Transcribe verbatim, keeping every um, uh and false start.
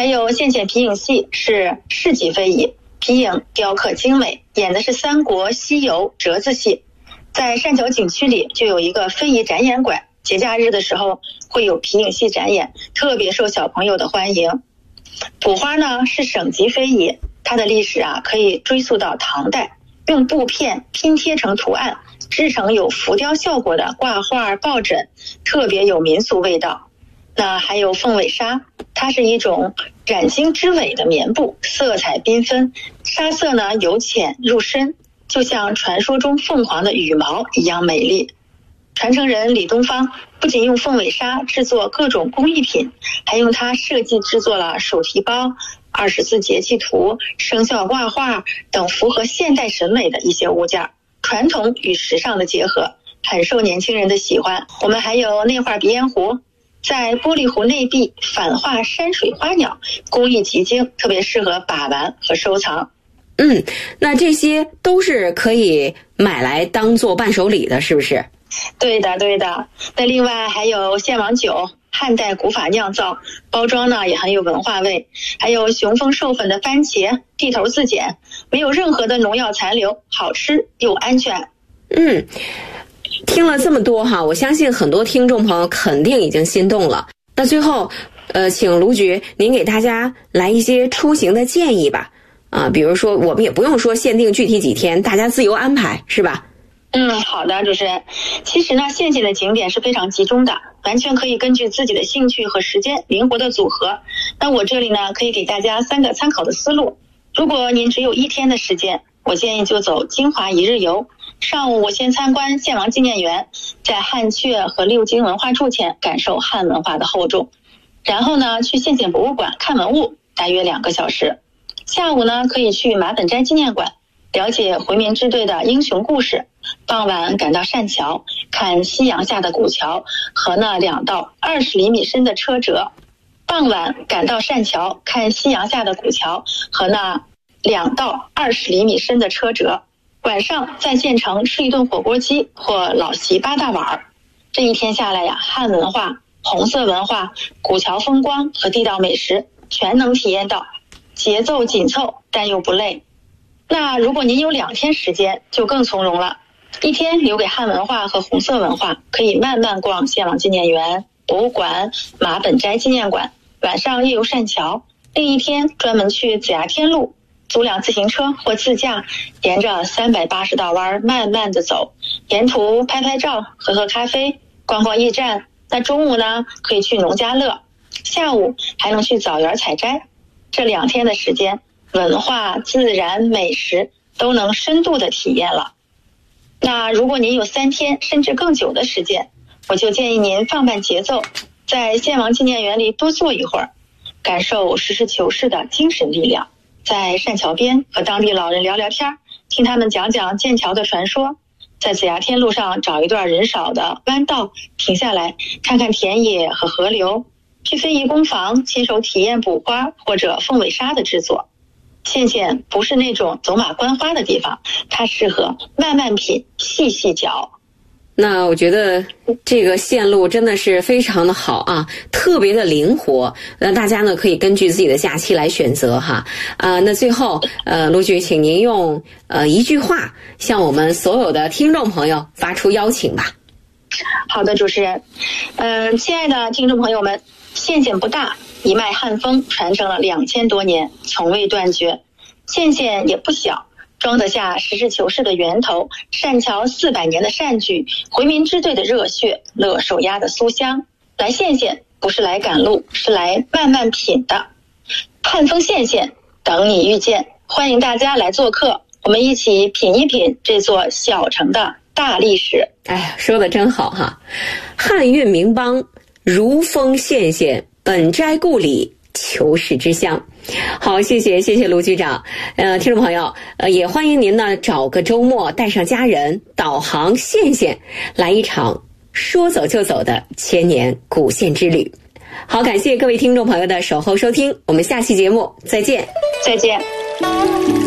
还有现显皮影戏是市级非遗，皮影雕刻精美，演的是三国西游折子戏。在善桥景区里就有一个非遗展演馆，节假日的时候会有皮影戏展演，特别受小朋友的欢迎。补花呢是省级非遗，它的历史啊可以追溯到唐代，用布片拼贴成图案，制成有浮雕效果的挂画抱枕，特别有民俗味道。那还有凤尾纱，它是一种染金织尾的棉布，色彩缤纷，纱色呢由浅入深，就像传说中凤凰的羽毛一样美丽。传承人李东方不仅用凤尾纱制作各种工艺品，还用它设计制作了手提包、二十四节气图、生肖挂画等符合现代审美的一些物件，传统与时尚的结合，很受年轻人的喜欢。我们还有内画鼻烟壶，在玻璃壶内壁反画山水花鸟，工艺极精，特别适合把玩和收藏。 嗯，那这些都是可以买来当做伴手礼的，是不是？ 对的对的。那另外还有献王酒，汉代古法酿造，包装呢也很有文化味。还有雄丰授粉的番茄，地头自检，没有任何的农药残留，好吃又安全。 嗯，听了这么多哈，我相信很多听众朋友肯定已经心动了。那最后呃，请卢局您给大家来一些出行的建议吧。啊，比如说我们也不用说限定具体几天，大家自由安排，是吧？ 嗯，好的，主持人。其实呢，献献的景点是非常集中的，完全可以根据自己的兴趣和时间灵活的组合。那我这里呢，可以给大家三个参考的思路。如果您只有一天的时间，我建议就走金华一日游。上午我先参观献王纪念园，在汉阙和六经文化处前感受汉文化的厚重，然后呢去献献博物馆看文物，大约两个小时。下午呢可以去马本斋纪念馆，了解回民支队的英雄故事。傍晚赶到善桥，看夕阳下的古桥和那两道二十厘米深的车辙。傍晚赶到善桥，看夕阳下的古桥和那两道二十厘米深的车辙。晚上在县城吃一顿火锅鸡或老席八大碗。这一天下来呀，汉文化、红色文化、古桥风光和地道美食全能体验到，节奏紧凑但又不累。那如果您有两天时间就更从容了，一天留给汉文化和红色文化，可以慢慢逛献王纪念园、博物馆、马本斋纪念馆，晚上夜游善桥。另一天专门去子牙天路，租辆自行车或自驾，沿着三百八十道弯慢慢的走，沿途拍拍照、喝喝咖啡、逛逛驿站。那中午呢可以去农家乐，下午还能去枣园采摘。这两天的时间，文化、自然、美食都能深度的体验了。那如果您有三天甚至更久的时间，我就建议您放慢节奏，在献王纪念园里多坐一会儿，感受实事求是的精神力量。在善桥边和当地老人聊聊天，听他们讲讲建桥的传说。在子牙天路上找一段人少的弯道，停下来看看田野和河流。去非遗工坊亲手体验补花或者凤尾纱的制作。献献不是那种走马观花的地方，它适合慢慢品、细细嚼。 那我觉得这个线路真的是非常的好啊，特别的灵活。那大家呢可以根据自己的假期来选择哈。啊、呃，那最后呃，卢局，请您用呃一句话向我们所有的听众朋友发出邀请吧。 好的，主持人。嗯、呃，亲爱的听众朋友们，献献不大，一脉汉风传承了两千多年，从未断绝。献献也不小，装得下实事求是的源头，善桥四百年的善举，回民支队的热血，乐手鸭的酥香。来献献不是来赶路，是来慢慢品的。汉风献献，等你遇见。欢迎大家来做客，我们一起品一品这座小城的大历史。 哎呀，说的真好哈！汉韵名邦，如风献献，本斋故里，求是之乡。好，谢谢谢谢卢局长。呃，听众朋友，呃，也欢迎您呢找个周末带上家人，导航献献，来一场说走就走的千年古县之旅。好，感谢各位听众朋友的守候收听，我们下期节目再见， 再见。